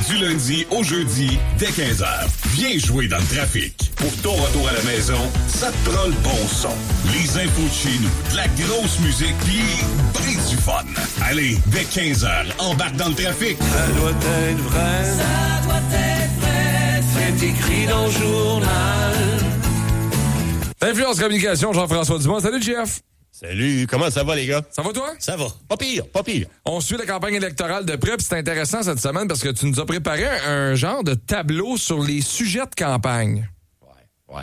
Du lundi au jeudi, dès 15h. Viens jouer dans le trafic. Pour ton retour à la maison, ça te prend le bon son. Les infos de chez nous, de la grosse musique, puis brise du fun. Allez, dès 15h, embarque dans le trafic. Ça doit être vrai. Ça doit être vrai. C'est écrit dans le journal. Influence Communication, Jean-François Dumont. Salut, Jeff. Salut, comment ça va, les gars? Ça va, toi? Ça va. Pas pire, pas pire. On suit la campagne électorale de près, puis c'est intéressant cette semaine parce que tu nous as préparé un genre de tableau sur les sujets de campagne. Ouais.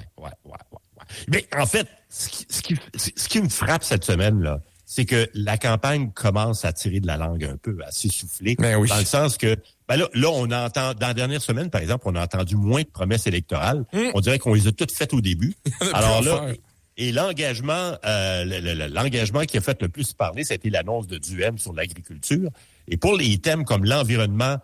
Mais en fait, ce qui me frappe cette semaine, là, c'est que la campagne commence à tirer de la langue un peu, à s'essouffler. Ben oui. Dans le sens que, là, on entend, dans la dernière semaine, par exemple, on a entendu moins de promesses électorales. On dirait qu'on les a toutes faites au début. Alors là, et l'engagement, l'engagement qui a fait le plus parler, c'était l'annonce de Duhem sur l'agriculture. Et pour les thèmes comme l'environnement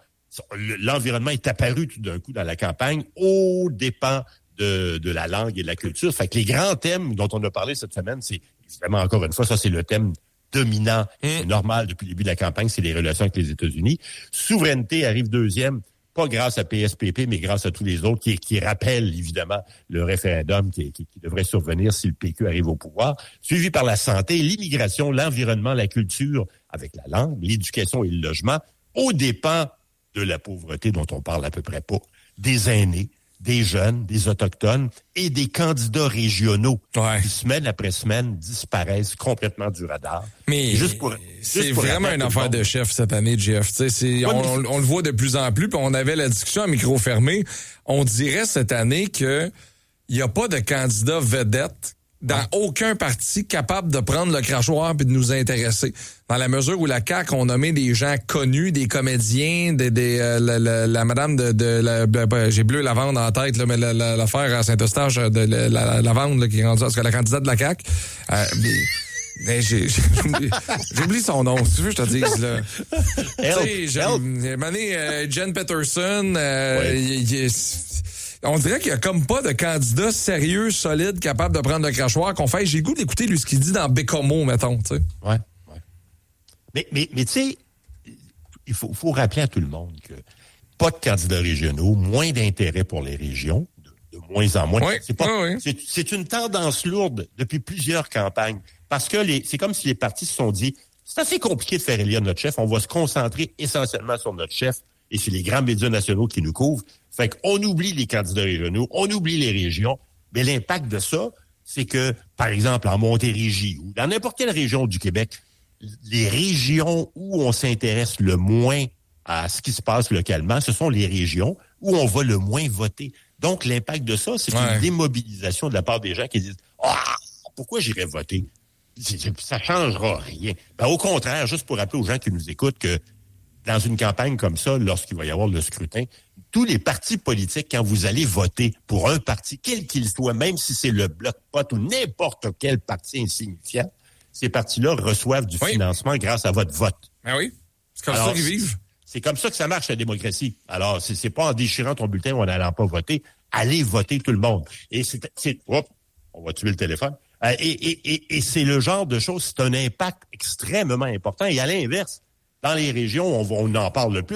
est apparu tout d'un coup dans la campagne aux dépens de la langue et de la culture. Fait que les grands thèmes dont on a parlé cette semaine, c'est évidemment, encore une fois, ça c'est le thème dominant, c'est normal depuis le début de la campagne, c'est les relations avec les États-Unis. Souveraineté arrive deuxième, pas grâce à PSPP, mais grâce à tous les autres qui rappellent évidemment le référendum qui devrait survenir si le PQ arrive au pouvoir. Suivi par la santé, l'immigration, l'environnement, la culture, avec la langue, l'éducation et le logement, aux dépens de la pauvreté dont on parle à peu près pas, des aînés, des jeunes, des autochtones et des candidats régionaux qui, semaine après semaine, disparaissent complètement du radar. Mais c'est vraiment une affaire de chef cette année, Jeff. On le voit de plus en plus, puis on avait la discussion à micro fermé. On dirait cette année que il n'y a pas de candidat vedette dans aucun parti capable de prendre le crachoir et de nous intéresser. Dans la mesure où la CAQ ont nommé des gens connus, des comédiens, la madame j'ai bleu Lavande en tête, là, mais l'affaire à Saint-Eustache de la Lavande là, qui est rendue, parce que la candidate de la CAQ. Mais j'oublie son nom, si tu veux, je te dise, là. Jen Peterson, on dirait qu'il y a comme pas de candidat sérieux, solide, capable de prendre le crachoir qu'on fait. J'ai le goût d'écouter lui ce qu'il dit dans Bécomo, mettons, tu sais. Ouais. Mais tu sais, il faut rappeler à tout le monde que pas de candidats régionaux, moins d'intérêt pour les régions, de moins en moins. C'est une tendance lourde depuis plusieurs campagnes. Parce que c'est comme si les partis se sont dit, c'est assez compliqué de faire élire notre chef, on va se concentrer essentiellement sur notre chef et sur les grands médias nationaux qui nous couvrent. Fait qu'on oublie les candidats régionaux, on oublie les régions, mais l'impact de ça, c'est que, par exemple, en Montérégie ou dans n'importe quelle région du Québec, les régions où on s'intéresse le moins à ce qui se passe localement, ce sont les régions où on va le moins voter. Donc, l'impact de ça, c'est une démobilisation de la part des gens qui disent « Ah, pourquoi j'irais voter? Ça changera rien. » Au contraire, juste pour rappeler aux gens qui nous écoutent que dans une campagne comme ça, lorsqu'il va y avoir le scrutin, tous les partis politiques, quand vous allez voter pour un parti, quel qu'il soit, même si c'est le Bloc-Pot ou n'importe quel parti insignifiant, ces partis-là reçoivent du financement grâce à votre vote. Ah oui? C'est comme ça qu'ils vivent. C'est comme ça que ça marche, la démocratie. Alors, c'est pas en déchirant ton bulletin ou en n'allant pas voter. Allez voter tout le monde. Et on va tuer le téléphone. Et c'est le genre de choses, c'est un impact extrêmement important. Et à l'inverse, dans les régions, on en parle le plus.